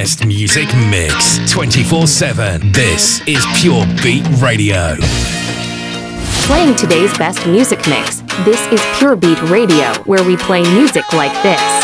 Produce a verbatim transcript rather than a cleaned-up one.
best music mix twenty-four seven. This is Pure Beat Radio. Playing today's best music mix. This is Pure Beat Radio, where we play music like this.